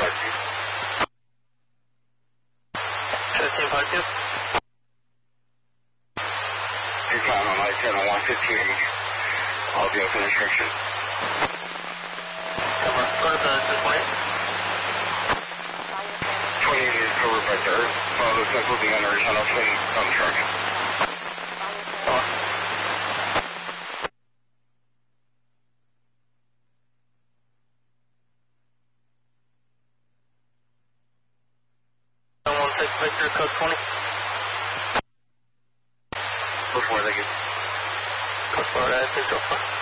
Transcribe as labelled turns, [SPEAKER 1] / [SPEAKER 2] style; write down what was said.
[SPEAKER 1] 1552.
[SPEAKER 2] Your time on I-10 on 158. I'll be open instruction.
[SPEAKER 1] Over. Go to the display.
[SPEAKER 2] 28 is covered by third. Follow the central being under horizontal swing on the truck.
[SPEAKER 1] Over. Victor, code 20.
[SPEAKER 2] Before they get...
[SPEAKER 1] Code 4, 604.